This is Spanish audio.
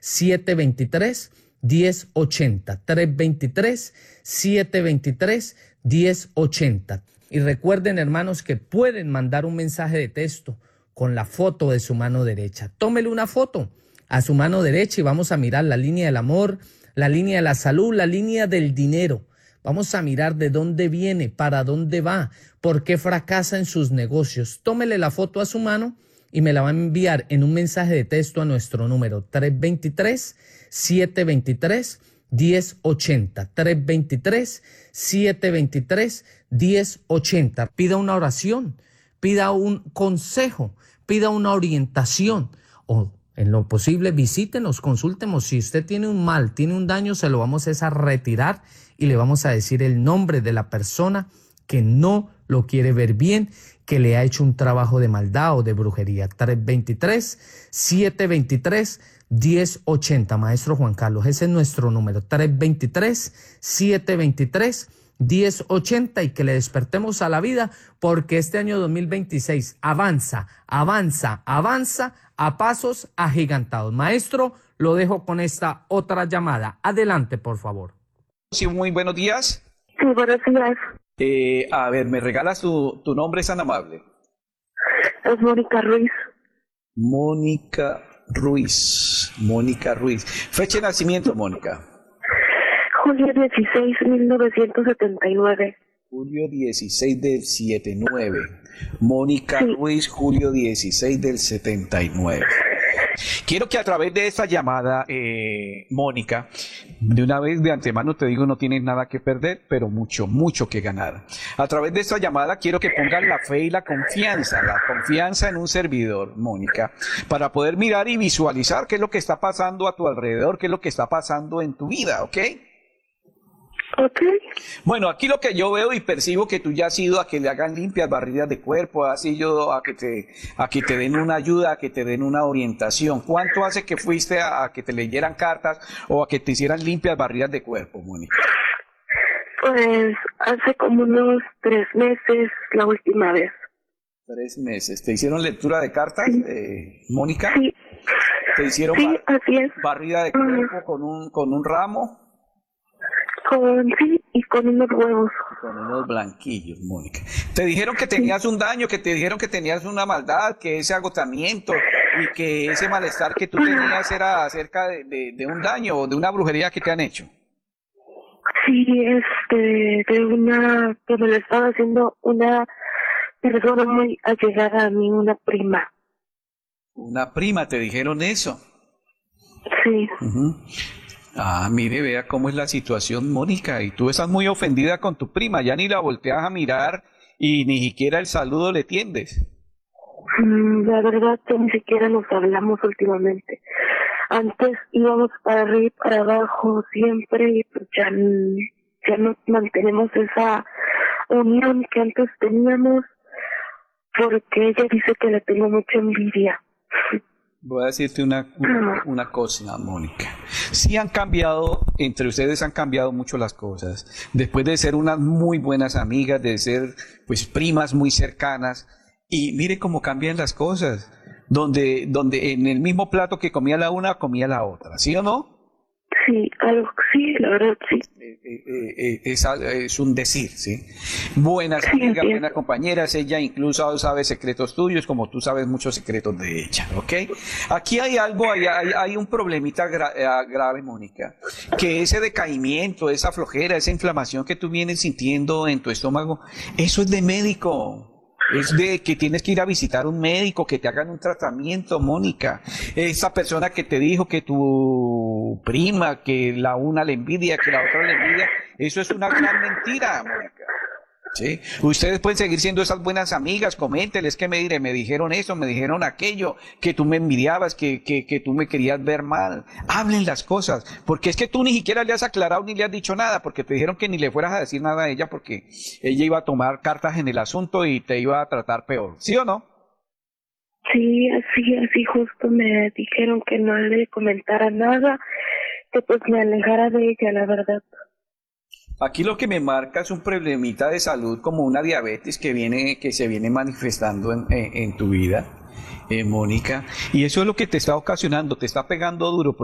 323-723-1080. 323-723-1080. Y recuerden, hermanos, que pueden mandar un mensaje de texto con la foto de su mano derecha. Tómele una foto a su mano derecha y vamos a mirar la línea del amor, la línea de la salud, la línea del dinero. Vamos a mirar de dónde viene, para dónde va, por qué fracasa en sus negocios. Tómele la foto a su mano y me la va a enviar en un mensaje de texto a nuestro número 323-723-1080. 323-723-1080. Pida una oración, pida un consejo, pida una orientación o en lo posible visítenos, consúltenos. Si usted tiene un mal, tiene un daño, se lo vamos a retirar y le vamos a decir el nombre de la persona que no lo quiere ver bien, que le ha hecho un trabajo de maldad o de brujería. 323-723-1080. Maestro Juan Carlos, ese es nuestro número. 323-723-1080 y que le despertemos a la vida porque este año 2026 avanza a pasos agigantados. Maestro, lo dejo con esta otra llamada. Adelante, por favor. Sí, muy buenos días. Sí, buenos días. A ver, ¿me regalas tu nombre, es tan amable? Es Mónica Ruiz. Mónica Ruiz. Fecha de nacimiento, Mónica. Julio 16, 1979. Julio 16 del 79. Mónica Ruiz, julio 16 del 79. Quiero que a través de esta llamada, Mónica, de una vez de antemano te digo, no tienes nada que perder, pero mucho que ganar. A través de esta llamada quiero que pongas la fe y la confianza en un servidor, Mónica, para poder mirar y visualizar qué es lo que está pasando a tu alrededor, qué es lo que está pasando en tu vida, ¿ok? Ok. Bueno, aquí lo que yo veo y percibo que tú ya has ido a que le hagan limpias, barridas de cuerpo, has ido a que te den una ayuda, a que te den una orientación. ¿Cuánto hace que fuiste a que te leyeran cartas o a que te hicieran limpias, barridas de cuerpo, Mónica? Pues hace como unos 3 meses, la última vez. 3 meses. ¿Te hicieron lectura de cartas, Mónica? Sí. ¿Te hicieron así es. barrida de cuerpo con un ramo? Y con unos huevos. Con unos blanquillos, Mónica. Te dijeron que tenías un daño, que te dijeron que tenías una maldad, que ese agotamiento y que ese malestar que tú tenías era acerca de un daño o de una brujería que te han hecho. Sí, de una que me lo estaba haciendo una persona muy allegada a mí, una prima. ¿Una prima te dijeron eso? Sí. Uh-huh. Ah, mire, vea cómo es la situación, Mónica, y tú estás muy ofendida con tu prima, ya ni la volteas a mirar y ni siquiera el saludo le tiendes. La verdad que ni siquiera nos hablamos últimamente. Antes íbamos para arriba y para abajo siempre y pues ya no mantenemos esa unión que antes teníamos porque ella dice que le tengo mucha envidia. Voy a decirte una cosa, Mónica. Sí han cambiado, entre ustedes han cambiado mucho las cosas. Después de ser unas muy buenas amigas, de ser pues primas muy cercanas, y mire cómo cambian las cosas. Donde en el mismo plato que comía la una, comía la otra, ¿sí o no? Sí, sí, la verdad sí. Es un decir, ¿sí? Buenas amigas, buenas compañeras, ella incluso sabe secretos tuyos como tú sabes muchos secretos de ella, ¿ok? Aquí hay algo, hay un problemita grave, Mónica, que ese decaimiento, esa flojera, esa inflamación que tú vienes sintiendo en tu estómago, eso es de médico. Es de que tienes que ir a visitar un médico, que te hagan un tratamiento, Mónica. Esa persona que te dijo que tu prima, que la una le envidia, que la otra le envidia, eso es una gran mentira, Mónica. ¿Sí? Ustedes pueden seguir siendo esas buenas amigas, coménteles que me dijeron eso, me dijeron aquello, que tú me envidiabas, que tú me querías ver mal. Hablen las cosas, porque es que tú ni siquiera le has aclarado ni le has dicho nada, porque te dijeron que ni le fueras a decir nada a ella, porque ella iba a tomar cartas en el asunto y te iba a tratar peor, ¿sí o no? Sí, así justo me dijeron que no le comentara nada, que pues me alejara de ella, la verdad. Aquí lo que me marca es un problemita de salud como una diabetes que se viene manifestando en tu vida, Mónica, y eso es lo que te está ocasionando, te está pegando duro.